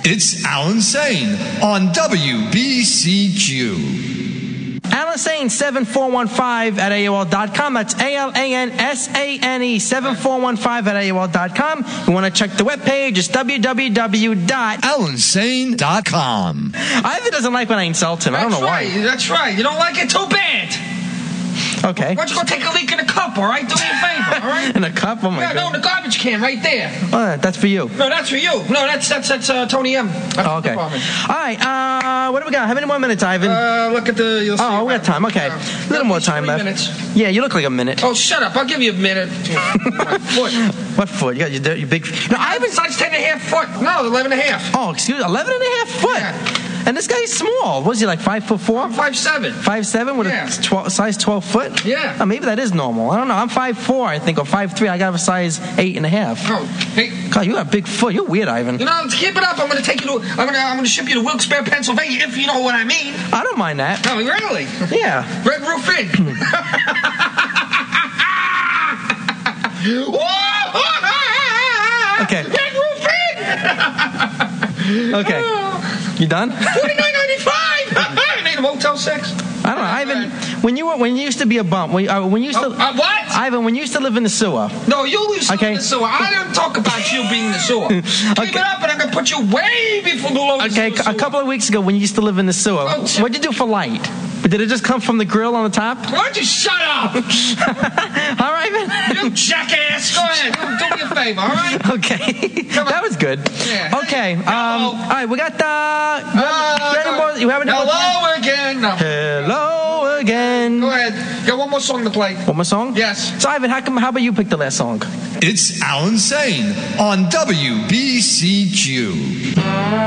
It's Alan Sane on WBCQ. Alan Sane, 7415 at AOL.com. That's ALANSANE, 7415 at AOL.com. You want to check the webpage, it's www.alansane.com. Ivan doesn't like when I insult him. I don't know why. That's right. You don't like it? Too bad. Okay. Why don't you go take a leak in a cup, all right? Do me a favor, all right? In a cup? Oh, my God. No, in the garbage can right there. Oh, that's for you. No, that's for you. No, that's Tony M. Oh, okay. All right. What do we got? How many more minutes, Ivan? Look at the... You'll see we got time. Okay. A little more time left. Minutes. Yeah, you look like a minute. Oh, shut up. I'll give you a minute. My foot. What foot? You got your big... No, Ivan size 10.5 foot. No, 11.5. Oh, excuse me. 11.5 foot? Yeah. And this guy's small. Was he like 5'4"? 5'7". 5'7" with a size 12 foot? Yeah. Oh, maybe that is normal. I don't know. I'm 5'4", I think, or 5'3". I got a size 8.5. Oh, hey. God, you got a big foot. You're weird, Ivan. You know, let's keep it up. I'm going to take you to... I'm going to ship you to Wilkes-Barre, Pennsylvania, if you know what I mean. I don't mind that. Oh, really? Yeah. Red Roof Inn. Okay. Red Roof Inn. Okay. You done? $49.95. I need a Motel 6. I don't know, Ivan. When you used to be a bum, when you used to what? Ivan, when you used to live in the sewer. No, you used to live in the sewer. I don't talk about you being in the sewer. Keep it up, and I'm gonna put you way below the sewer. Okay, a couple of weeks ago, when you used to live in the sewer, what'd you do for light? Did it just come from the grill on the top? Why don't you shut up? All right, man. You jackass. Go ahead. Do me a favor, all right? Okay. That was good. Yeah. Okay. All right, we got you have any more? Hello again. No. Hello again. Go ahead. Got one more song to play. One more song? Yes. So, Ivan, how about you pick the last song? It's Alan Sane on WBCQ.